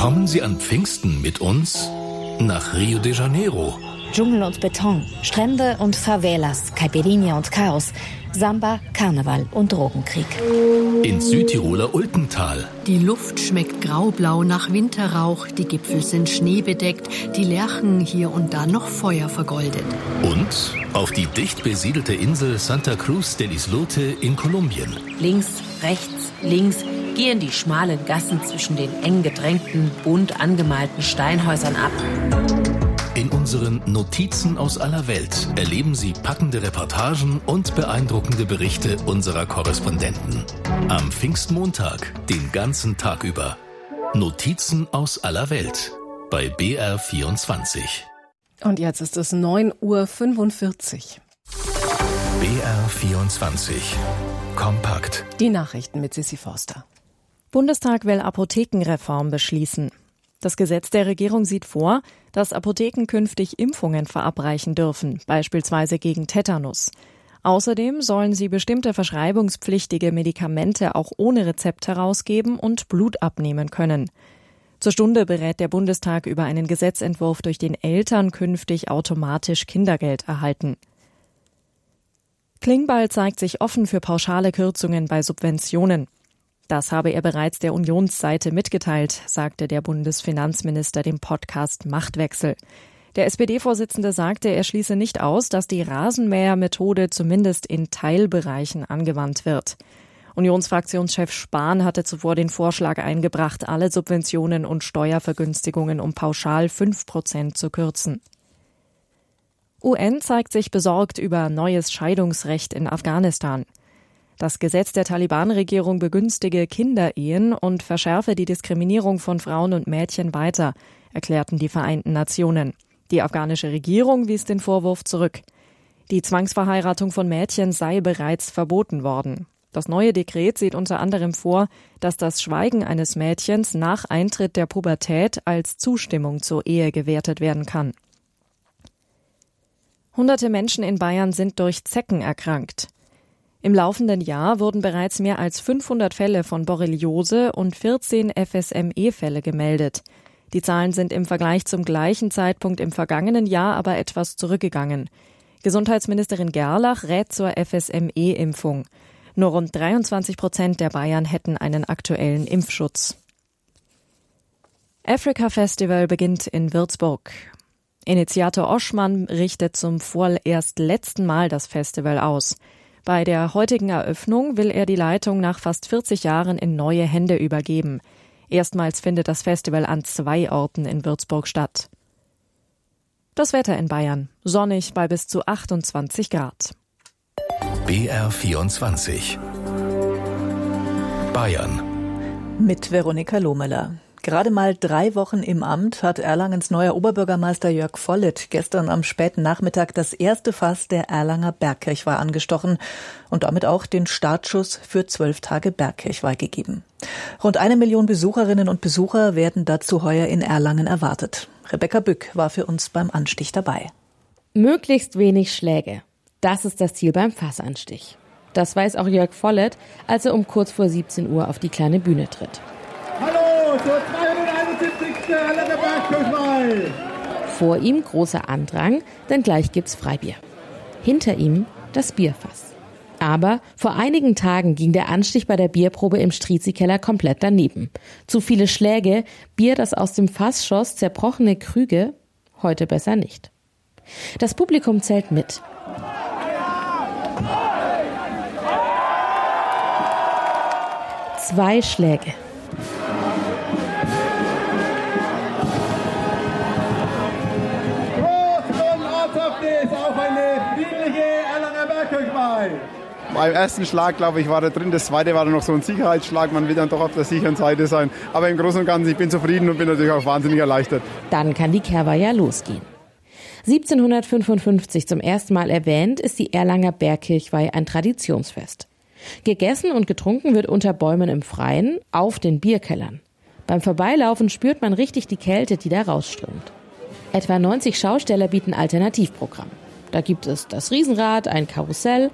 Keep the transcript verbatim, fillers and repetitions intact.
Kommen Sie an Pfingsten mit uns nach Rio de Janeiro. Dschungel und Beton, Strände und Favelas, Caipirinha und Chaos, Samba, Karneval und Drogenkrieg. Ins Südtiroler Ultental. Die Luft schmeckt graublau nach Winterrauch, die Gipfel sind schneebedeckt, die Lärchen hier und da noch Feuer vergoldet. Und auf die dicht besiedelte Insel Santa Cruz del Islote in Kolumbien. Links, rechts, links gehen die schmalen Gassen zwischen den eng gedrängten, bunt angemalten Steinhäusern ab. In unseren Notizen aus aller Welt erleben Sie packende Reportagen und beeindruckende Berichte unserer Korrespondenten. Am Pfingstmontag, den ganzen Tag über. Notizen aus aller Welt bei B R vierundzwanzig. Und jetzt ist es neun Uhr fünfundvierzig. B R vierundzwanzig. Kompakt. Die Nachrichten mit Sissi Forster. Bundestag will Apothekenreform beschließen. Das Gesetz der Regierung sieht vor, dass Apotheken künftig Impfungen verabreichen dürfen, beispielsweise gegen Tetanus. Außerdem sollen sie bestimmte verschreibungspflichtige Medikamente auch ohne Rezept herausgeben und Blut abnehmen können. Zur Stunde berät der Bundestag über einen Gesetzentwurf, durch den Eltern künftig automatisch Kindergeld erhalten. Klingbeil zeigt sich offen für pauschale Kürzungen bei Subventionen. Das habe er bereits der Unionsseite mitgeteilt, sagte der Bundesfinanzminister dem Podcast Machtwechsel. Der S P D-Vorsitzende sagte, er schließe nicht aus, dass die Rasenmähermethode zumindest in Teilbereichen angewandt wird. Unionsfraktionschef Spahn hatte zuvor den Vorschlag eingebracht, alle Subventionen und Steuervergünstigungen um pauschal fünf Prozent zu kürzen. U N zeigt sich besorgt über neues Scheidungsrecht in Afghanistan. Das Gesetz der Taliban-Regierung begünstige Kinderehen und verschärfe die Diskriminierung von Frauen und Mädchen weiter, erklärten die Vereinten Nationen. Die afghanische Regierung wies den Vorwurf zurück. Die Zwangsverheiratung von Mädchen sei bereits verboten worden. Das neue Dekret sieht unter anderem vor, dass das Schweigen eines Mädchens nach Eintritt der Pubertät als Zustimmung zur Ehe gewertet werden kann. Hunderte Menschen in Bayern sind durch Zecken erkrankt. Im laufenden Jahr wurden bereits mehr als fünfhundert Fälle von Borreliose und vierzehn F S M E-Fälle gemeldet. Die Zahlen sind im Vergleich zum gleichen Zeitpunkt im vergangenen Jahr aber etwas zurückgegangen. Gesundheitsministerin Gerlach rät zur F S M E-Impfung. Nur rund dreiundzwanzig Prozent der Bayern hätten einen aktuellen Impfschutz. Africa Festival beginnt in Würzburg. Initiator Oschmann richtet zum vorerst letzten Mal das Festival aus. Bei der heutigen Eröffnung will er die Leitung nach fast vierzig Jahren in neue Hände übergeben. Erstmals findet das Festival an zwei Orten in Würzburg statt. Das Wetter in Bayern. Sonnig bei bis zu achtundzwanzig Grad. B R vierundzwanzig. Bayern. Mit Veronika Lohmeller. Gerade mal drei Wochen im Amt hat Erlangens neuer Oberbürgermeister Jörg Volleth gestern am späten Nachmittag das erste Fass der Erlanger Bergkirchweih angestochen und damit auch den Startschuss für zwölf Tage Bergkirchweih gegeben. Rund eine Million Besucherinnen und Besucher werden dazu heuer in Erlangen erwartet. Rebecca Bück war für uns beim Anstich dabei. Möglichst wenig Schläge. Das ist das Ziel beim Fassanstich. Das weiß auch Jörg Volleth, als er um kurz vor siebzehn Uhr auf die kleine Bühne tritt. Hallo zur zweihunderteinundsiebzigsten Erlanger Bergkirchweih. Vor ihm großer Andrang, denn gleich gibt's Freibier. Hinter ihm das Bierfass. Aber vor einigen Tagen ging der Anstich bei der Bierprobe im Strizi-Keller komplett daneben. Zu viele Schläge, Bier, das aus dem Fass schoss, zerbrochene Krüge, heute besser nicht. Das Publikum zählt mit. Zwei Schläge. Auf eine friedliche Erlanger Bergkirchweih. Beim ersten Schlag, glaube ich, war er drin. Das zweite war dann noch so ein Sicherheitsschlag. Man will dann doch auf der sicheren Seite sein. Aber im Großen und Ganzen, ich bin zufrieden und bin natürlich auch wahnsinnig erleichtert. Dann kann die Kehrweih ja losgehen. siebzehnhundertfünfundfünfzig zum ersten Mal erwähnt, ist die Erlanger Bergkirchweih ein Traditionsfest. Gegessen und getrunken wird unter Bäumen im Freien, auf den Bierkellern. Beim Vorbeilaufen spürt man richtig die Kälte, die da rausströmt. Etwa neunzig Schausteller bieten Alternativprogramm. Da gibt es das Riesenrad, ein Karussell